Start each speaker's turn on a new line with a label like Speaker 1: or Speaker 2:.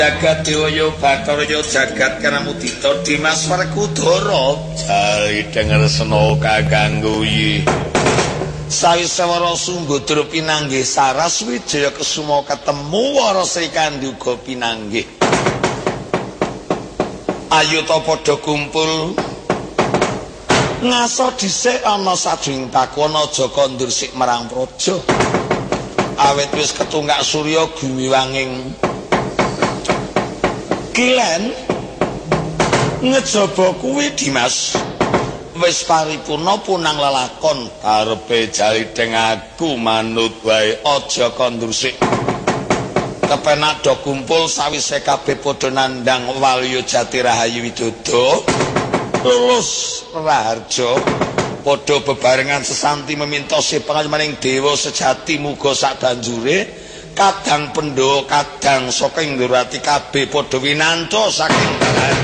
Speaker 1: Jagat Dewa Bathara Jagat Kanamudita Dimas Werkudara jari denger sena kaganggo yi sawise wara Sunggudra pinanggih Saras Wijaya Kesuma ketemu wara Sri Kandi uga pinanggih ayo ta padha kumpul ngaso dhisik ana sajroning takon aja kondur sik marang praja awit wis ketunggak surya gumiwanging kilen ngejaba kuwi Dimas wis paripurna punang lelakon karepe jalideng aku manut wae aja kondur sik kepenak do kumpul sawise kabeh padha nandhang Walya Jati Rahayu Widodo lulus raharja padha bebarengan sesanti memintosi pangayomaning dewa sejati muga sak banjure kadang Pandhawa kadang saking Ndorowati kabeh padha winanta saking